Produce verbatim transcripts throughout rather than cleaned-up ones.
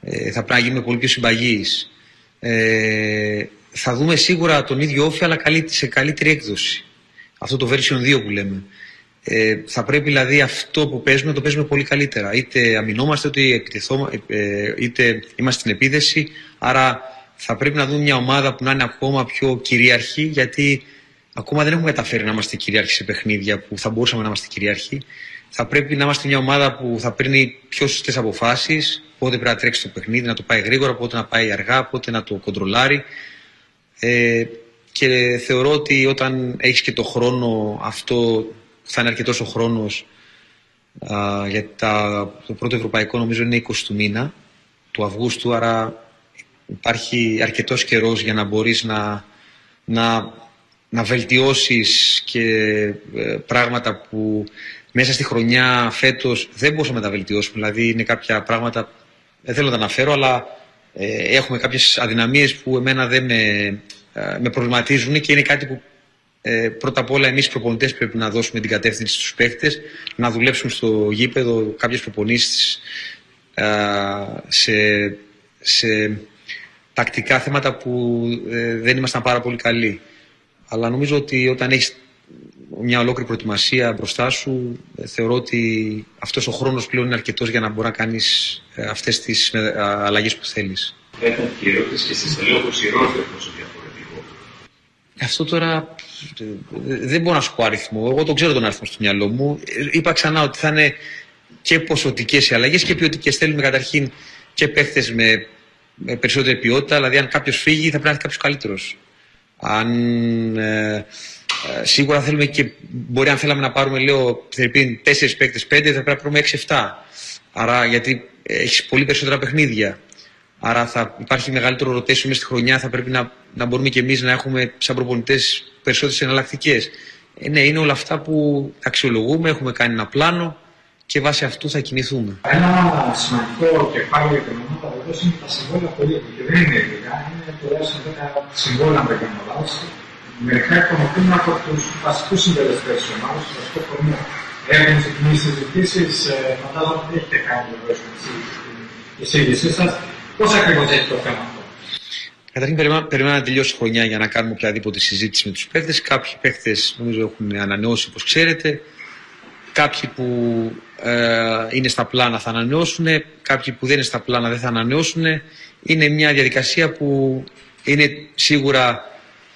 Ε, θα πρέπει να γίνουμε πολύ πιο συμπαγείς. Ε, θα δούμε σίγουρα τον ίδιο όφη, αλλά σε καλύτερη έκδοση. Αυτό το version δύο που λέμε. Ε, θα πρέπει δηλαδή αυτό που παίζουμε να το παίζουμε πολύ καλύτερα. Είτε αμυνόμαστε, είτε, ε, είτε είμαστε στην επίδεση. Άρα θα πρέπει να δούμε μια ομάδα που να είναι ακόμα πιο κυρίαρχη, γιατί ακόμα δεν έχουμε καταφέρει να είμαστε κυρίαρχοι σε παιχνίδια που θα μπορούσαμε να είμαστε κυρίαρχοι. Θα πρέπει να είμαστε μια ομάδα που θα παίρνει πιο σωστές αποφάσεις, πότε πρέπει να τρέξει το παιχνίδι, να το πάει γρήγορα, πότε να πάει αργά, πότε να το κοντρολάρει. Ε, και θεωρώ ότι όταν έχεις και το χρόνο αυτό, θα είναι αρκετός ο χρόνος, α, γιατί τα, το πρώτο ευρωπαϊκό νομίζω είναι είκοσι του μήνα, του Αυγούστου, άρα υπάρχει αρκετός καιρός για να μπορείς να, να, να βελτιώσεις και ε, πράγματα που μέσα στη χρονιά φέτος δεν μπορούσαμε να τα βελτιώσουμε. Δηλαδή είναι κάποια πράγματα, δεν θέλω να τα αναφέρω, αλλά ε, έχουμε κάποιες αδυναμίες που εμένα δεν με, ε, με προβληματίζουν και είναι κάτι που ε, πρώτα απ' όλα εμείς οι προπονητές πρέπει να δώσουμε την κατεύθυνση στους παίχτες, να δουλέψουμε στο γήπεδο κάποιες προπονήσεις ε, σε, σε τακτικά θέματα που ε, δεν ήμασταν πάρα πολύ καλοί. Αλλά νομίζω ότι όταν έχεις μια ολόκληρη προετοιμασία μπροστά σου, θεωρώ ότι αυτός ο χρόνος πλέον είναι αρκετός για να μπορεί να κάνεις αυτές τις αλλαγές που θέλεις. Ήταν και η ερώτηση και εσείς το λέω πως η ρόλο είναι τόσο διαφορετικό. Αυτό τώρα δεν μπορώ να σου πω αριθμό. Εγώ τον ξέρω τον αριθμό στο μυαλό μου. Είπα ξανά ότι θα είναι και ποσοτικές οι αλλαγές και ποιοτικές. Θέλουμε καταρχήν και παίχτες με, με περισσότερη ποιότητα. Δηλαδή, αν κάποιος φύγει, θα πρέπει να έρθει κάποιος καλύτερος. Αν ε, σίγουρα θέλουμε και μπορεί αν θέλαμε να πάρουμε, λέω, τέσσερις παίκτες, πέντε, θα πρέπει να πάρουμε έξι εφτά. Άρα, γιατί έχεις πολύ περισσότερα παιχνίδια. Άρα θα υπάρχει μεγαλύτερο rotation μέσα στη χρονιά, θα πρέπει να, να μπορούμε και εμείς να έχουμε σαν προπονητές περισσότερες εναλλακτικές. Ε, ναι, είναι όλα αυτά που αξιολογούμε, έχουμε κάνει ένα πλάνο και βάσει αυτού θα κινηθούμε. Ένα σημαντικό κεφάλαιο για την ομάδα βεβαίως είναι τα συμβόλαια πολίτων και δεν είναι λίγα, είναι τουλάχιστον δέκα συμβόλαια με την ομάδα. Μερικά εκπροσωπούν από τους βασικούς συντελεστές της ομάδας, στο βασικό κορμό. Έχουν ξεκινήσει συζητήσεις, φαντάζομαι ότι έχετε κάνει βεβαίως την εισήγησή σας. Πώς ακριβώς έχει το θέμα αυτό? Καταρχήν, περιμένουμε να τελειώσει η χρονιά για να κάνουμε οποιαδήποτε συζήτηση με τους παίχτες. Κάποιοι παίχτες νομίζω έχουν ανανεώσει, όπως ξέρετε. Κάποιοι που ε, είναι στα πλάνα θα ανανεώσουν, κάποιοι που δεν είναι στα πλάνα δεν θα ανανεώσουν. Είναι μια διαδικασία που είναι σίγουρα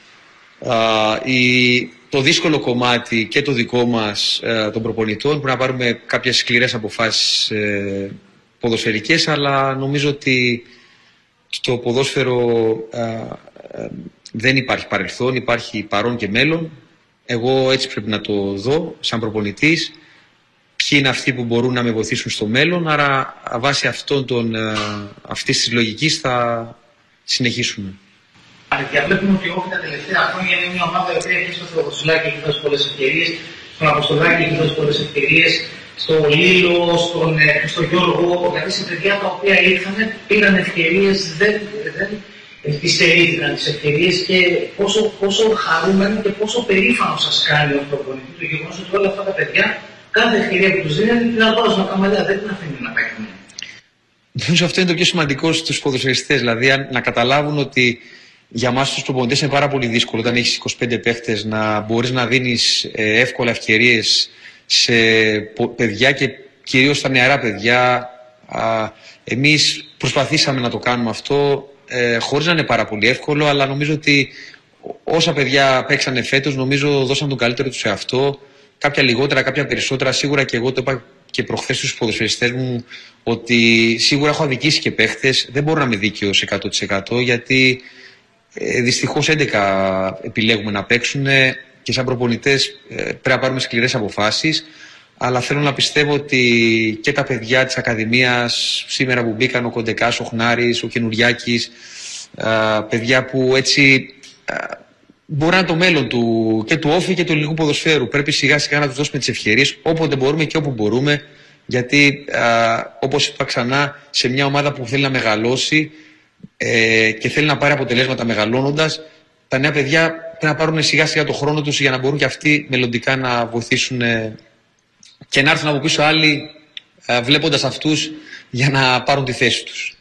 ε, η, το δύσκολο κομμάτι και το δικό μας ε, των προπονητών. Πρέπει να πάρουμε κάποιες σκληρές αποφάσεις ε, ποδοσφαιρικές, αλλά νομίζω ότι στο ποδόσφαιρο ε, ε, δεν υπάρχει παρελθόν, υπάρχει παρόν και μέλλον. Εγώ έτσι πρέπει να το δω σαν προπονητής. Ποιοι είναι αυτοί που μπορούν να με βοηθήσουν στο μέλλον, άρα βάσει αυτών των, ε, αυτής της λογικής θα συνεχίσουμε. Αλήθεια, βλέπουμε ότι όχι τα τελευταία χρόνια είναι μια ομάδα η οποία έχει στο Θεοδοσιλάκη έχει δώσει πολλές ευκαιρίες, στον Αποστολάκη έχει δώσει πολλές ευκαιρίες, στο Λίλο, στον, στον Γιώργο, δηλαδή σε παιδιά τα οποία ήρθαν, πήραν ευκαιρίες, δεν, δεν επιστερήθηκαν τις ευκαιρίες και πόσο, πόσο χαρούμενο και πόσο περήφανο σας κάνει ως προπονητή το γεγονός ότι όλα αυτά τα παιδιά, κάθε ευκαιρία που τους δίνουν, την αγόρασαν τα καμαλιά, δεν την αφήνουν να παίχνουν. Νομίζω αυτό είναι το πιο σημαντικό στους ποδοσφαιριστές, δηλαδή να καταλάβουν ότι για μας τους προπονητές είναι πάρα πολύ δύσκολο όταν έχεις είκοσι πέντε παίχτες να μπορείς να δίνεις εύκολα ευκαιρίες σε παιδιά και κυρίως στα νεαρά παιδιά. Εμείς προσπαθήσαμε να το κάνουμε αυτό ε, χωρίς να είναι πάρα πολύ εύκολο, αλλά νομίζω ότι όσα παιδιά παίξανε φέτος, νομίζω δώσαν τον καλύτερο τους σε αυτό. Κάποια λιγότερα, κάποια περισσότερα. Σίγουρα και εγώ το είπα και προχθές στους ποδοσφαιριστές μου ότι σίγουρα έχω αδικήσει και παίχτες. Δεν μπορώ να είμαι δίκαιος εκατό τοις εκατό γιατί ε, δυστυχώς έντεκα επιλέγουμε να παίξουν και σαν προπονητές ε, πρέπει να πάρουμε σκληρές αποφάσεις. Αλλά θέλω να πιστεύω ότι και τα παιδιά της Ακαδημίας σήμερα που μπήκαν, ο Κοντεκάς, ο Χνάρης, ο Καινουριάκης, α, παιδιά που έτσι α, μπορεί να είναι το μέλλον του, και του όφη και του ελληνικού ποδοσφαίρου. Πρέπει σιγά σιγά να τους δώσουμε τις ευκαιρίες όποτε μπορούμε και όπου μπορούμε, γιατί α, όπως είπα ξανά, σε μια ομάδα που θέλει να μεγαλώσει ε, και θέλει να πάρει αποτελέσματα μεγαλώνοντας, τα νέα παιδιά πρέπει να πάρουν σιγά σιγά το χρόνο τους για να μπορούν και αυτοί μελλοντικά να βοηθήσουν ε, και να έρθουν από πίσω άλλοι βλέποντας αυτούς για να πάρουν τη θέση τους.